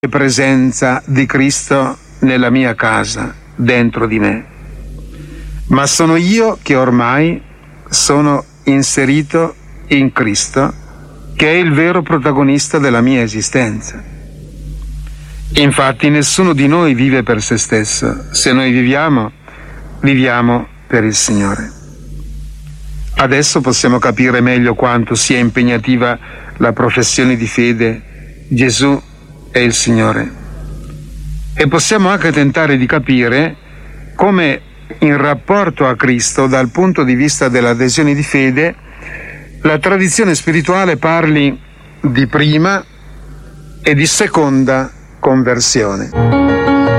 presenza di Cristo nella mia casa, dentro di me, ma sono io che ormai sono inserito in Cristo, che è il vero protagonista della mia esistenza. Infatti nessuno di noi vive per se stesso. Se noi viviamo per il Signore. Adesso possiamo capire meglio quanto sia impegnativa la professione di fede: Gesù è il Signore. E possiamo anche tentare di capire come, in rapporto a Cristo, dal punto di vista dell'adesione di fede, la tradizione spirituale parli di prima e di seconda conversione.